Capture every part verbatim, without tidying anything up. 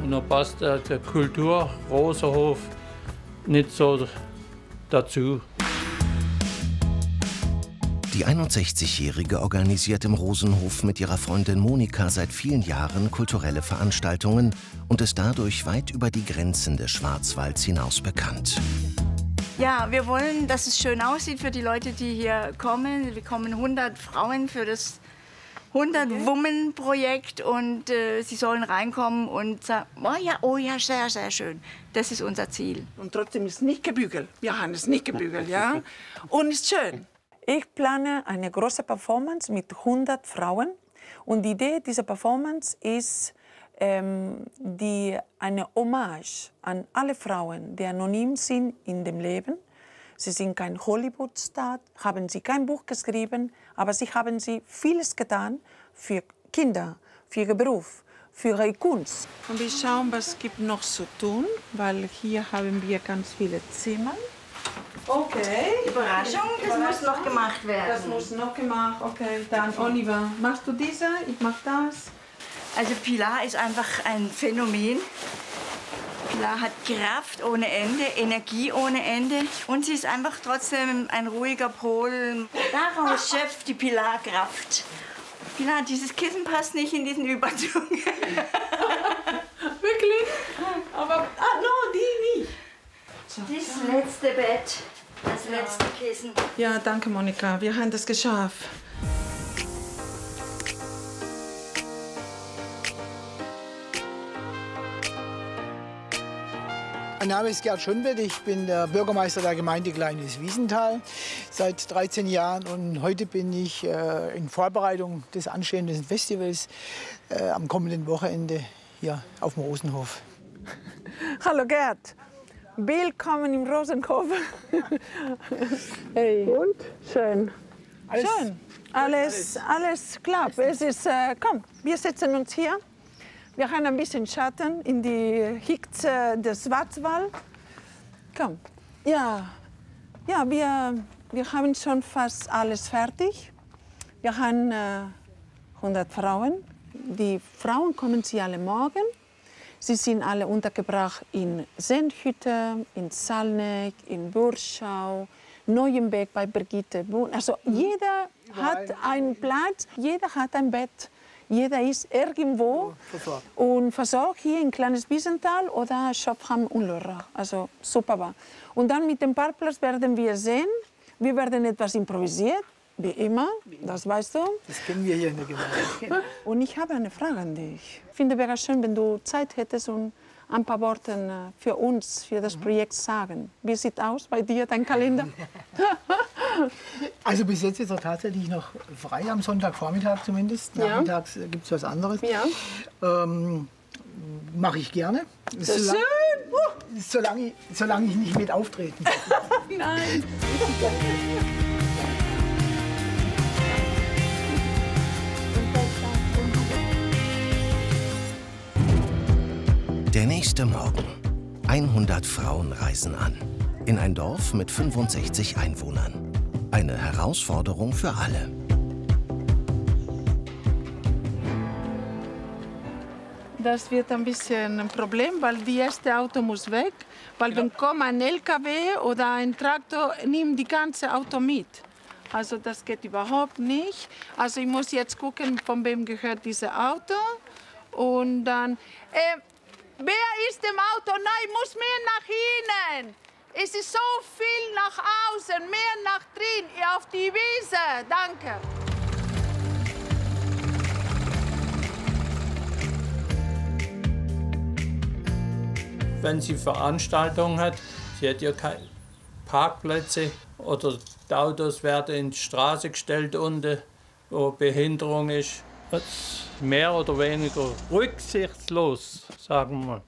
Und da passt äh, der Kultur Rosenhof nicht so dazu. Die einundsechzigjährige organisiert im Rosenhof mit ihrer Freundin Monika seit vielen Jahren kulturelle Veranstaltungen und ist dadurch weit über die Grenzen des Schwarzwalds hinaus bekannt. Ja, wir wollen, dass es schön aussieht für die Leute, die hier kommen. Wir kommen hundert Frauen für das hundert-Women-Projekt und äh, sie sollen reinkommen und sagen, oh ja, oh ja, sehr, sehr schön. Das ist unser Ziel. Und trotzdem ist es nicht gebügelt. Wir haben es nicht gebügelt, ja. Und ist schön. Ich plane eine große Performance mit hundert Frauen. Und die Idee dieser Performance ist ähm, die, eine Hommage an alle Frauen, die anonym sind in dem Leben. Sie sind kein Hollywood-Star, haben sie kein Buch geschrieben, aber sie haben sie vieles getan für Kinder, für ihren Beruf, für ihre Kunst. Und wir schauen, was es gibt noch zu tun, weil hier haben wir ganz viele Zimmer. Okay. Überraschung, das Überraschung. muss noch gemacht werden. Das muss noch gemacht, okay. Dann Oliver, machst du diese, ich mach das. Also Pilar ist einfach ein Phänomen. Pilar hat Kraft ohne Ende, Energie ohne Ende und sie ist einfach trotzdem ein ruhiger Pol. Daraus schöpft die Pilar Kraft. Pilar, dieses Kissen passt nicht in diesen Überzug. Wirklich? Aber, ah, no, die nicht. Das letzte Bett, das letzte Kissen. Ja, danke Monika, wir haben das geschafft. Mein Name ist Gerd Schönwett, ich bin der Bürgermeister der Gemeinde Kleines Wiesenthal seit dreizehn Jahren und heute bin ich äh, in Vorbereitung des anstehenden Festivals äh, am kommenden Wochenende hier auf dem Rosenhof. Hallo Gerd, willkommen im Rosenhof. Hey. Und? Schön. Alles, Schön. Alles, alles klappt. Es ist, äh, komm, wir setzen uns hier. Wir haben ein bisschen Schatten in die Hitze des Schwarzwalds. Komm. Ja, ja wir, wir haben schon fast alles fertig. Wir haben äh, hundert Frauen. Die Frauen kommen sie alle morgen. Sie sind alle untergebracht in Sendhütte, in Salneck, in Burschau, Neuenbeck bei Brigitte Buhn. Also jeder hat einen Platz, jeder hat ein Bett. Jeder ist irgendwo und versorgt hier in Kleines Wiesenthal oder Schopfheim und Lörrach. Also super war. Und dann mit dem Parkplatz werden wir sehen, wir werden etwas improvisiert, wie immer, das weißt du. Das kennen wir hier in der Gemeinde. Und ich habe eine Frage an dich. Ich finde, es wäre schön, wenn du Zeit hättest und ein paar Worte für uns, für das Projekt sagen. Wie sieht aus bei dir, dein Kalender? Also bis jetzt ist er tatsächlich noch frei, am Sonntagvormittag zumindest. Ja. Nachmittags gibt es was anderes. Ja. Ähm, Mache ich gerne. Das ist solange, schön. Uh. Solange, solange ich nicht mit auftreten. Nein. Der nächste Morgen. hundert Frauen reisen an. In ein Dorf mit fünfundsechzig Einwohnern. Eine Herausforderung für alle. Das wird ein bisschen ein Problem, weil das erste Auto muss weg. Weil wenn kommt ein L K W oder ein Traktor, nimmt die ganze Auto mit. Also das geht überhaupt nicht. Also ich muss jetzt gucken, von wem gehört dieses Auto. Und dann, äh, wer ist im Auto? Nein, ich muss mehr nach innen. Es ist so viel nach außen, mehr nach drin, auf die Wiese. Danke. Wenn sie Veranstaltungen hat, sie hat ja keine Parkplätze oder die Autos werden in die Straße gestellt unten, wo Behinderung ist. Das ist mehr oder weniger rücksichtslos, sagen wir mal.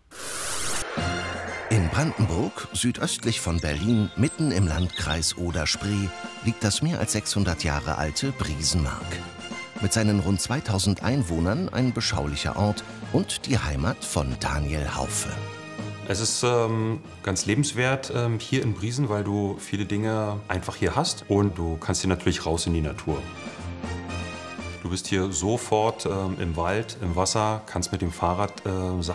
In Brandenburg, südöstlich von Berlin, mitten im Landkreis Oder-Spree, liegt das mehr als sechshundert Jahre alte Briesenmark. Mit seinen rund zweitausend Einwohnern ein beschaulicher Ort und die Heimat von Daniel Haufe. Es ist ähm, ganz lebenswert ähm, hier in Briesen, weil du viele Dinge einfach hier hast und du kannst hier natürlich raus in die Natur. Du bist hier sofort ähm, im Wald, im Wasser, kannst mit dem Fahrrad äh, Sachen